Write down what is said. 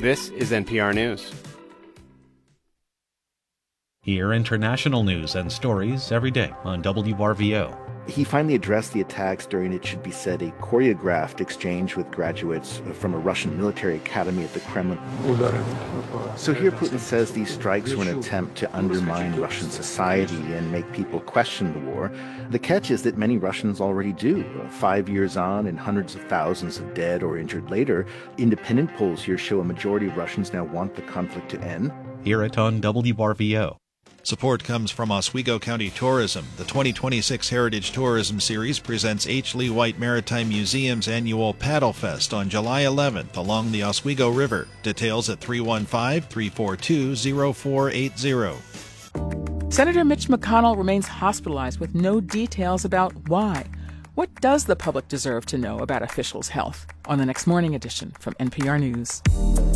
This is NPR News. Hear international news and stories every day on WRVO. He finally addressed the attacks during, it should be said, a choreographed exchange with graduates from a Russian military academy at the Kremlin. So here Putin says these strikes were an attempt to undermine Russian society and make people question the war. The catch is that many Russians already do. 5 years on and hundreds of thousands of dead or injured later, independent polls here show a majority of Russians now want the conflict to end. Hear it on WRVO. Support comes from Oswego County Tourism. The 2026 Heritage Tourism Series presents H. Lee White Maritime Museum's annual Paddle Fest on July 11th along the Oswego River. Details at 315-342-0480. Senator Mitch McConnell remains hospitalized with no details about why. What does the public deserve to know about officials' health? On the next morning edition from NPR News.